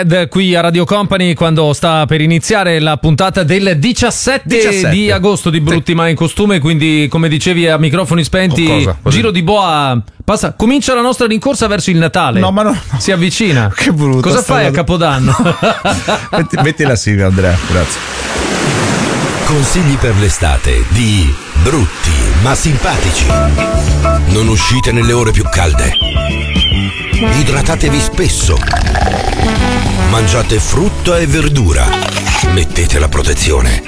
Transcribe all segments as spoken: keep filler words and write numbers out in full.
Qui a Radio Company quando sta per iniziare la puntata del diciassette, diciassette di agosto di Brutti sì. ma in costume, quindi come dicevi a microfoni spenti, oh, cosa? Cosa? Giro di boa, passa, comincia la nostra rincorsa verso il Natale. No, ma no, no. Si avvicina. Che brutto. Cosa fai a Capodanno? metti, metti la sigla, Andrea, grazie. Consigli per l'estate di Brutti ma simpatici. Non uscite nelle ore più calde. Idratatevi spesso. Mangiate frutta e verdura. Mettete la protezione.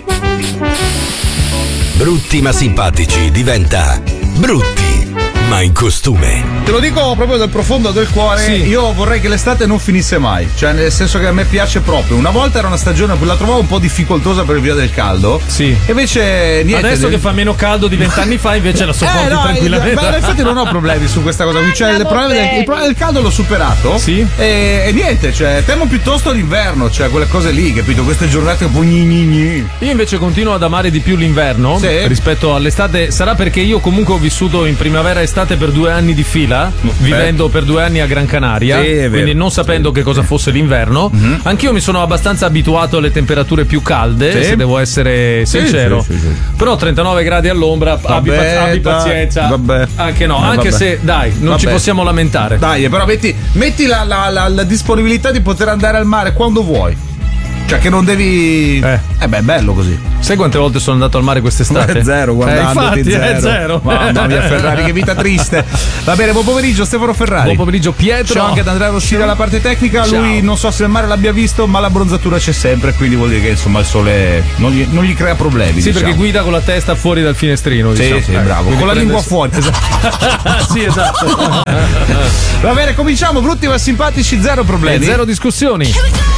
Brutti ma simpatici diventa Brutti ma in costume. Te lo dico proprio dal profondo del cuore, sì. Io vorrei che l'estate non finisse mai, cioè nel senso che a me piace proprio. Una volta era una stagione, la trovavo un po' difficoltosa per via del caldo. Sì. Invece niente. Adesso del... che fa meno caldo di vent'anni fa invece la sopporti eh, no, tranquillamente. Ma infatti non ho problemi su questa cosa qui. Cioè il problema, del, il problema del caldo l'ho superato. Sì. E, e niente, cioè temo piuttosto l'inverno, cioè quelle cose lì, capito? Queste giornate un po' gni gni gni. Io invece continuo ad amare di più l'inverno, sì, rispetto all'estate. Sarà perché io comunque ho vissuto in primavera e estate per due anni di fila, Beh. vivendo per due anni a Gran Canaria, sì, quindi non sapendo sì. che cosa fosse l'inverno. Mm-hmm. Anch'io mi sono abbastanza abituato alle temperature più calde, sì. se devo essere sincero. Sì, sì, sì, sì. Però trentanove gradi all'ombra, abbi, vabbè, abbi pazienza. Vabbè. Anche no, eh, anche vabbè. se dai, non vabbè. ci possiamo lamentare. Dai, però metti, metti la, la, la, la disponibilità di poter andare al mare quando vuoi. Cioè che non devi. Eh, eh beh, è bello così. Sai quante volte sono andato al mare quest'estate? È zero, guardandoti, eh, infatti, zero. È zero. Mamma mia, Ferrari, che vita triste. Va bene, buon pomeriggio, Stefano Ferrari. Buon pomeriggio, Pietro. Ciao anche ad Andrea Rossini alla parte tecnica. Ciao. Lui non so se il mare l'abbia visto, ma la bronzatura c'è sempre, quindi vuol dire che insomma il sole non gli, non gli crea problemi. Sì, diciamo. perché guida con la testa fuori dal finestrino. Sì, diciamo. sì, bravo. Con la lingua fuori. Sì, esatto. Va bene, cominciamo. Brutti ma simpatici, zero problemi. E zero discussioni.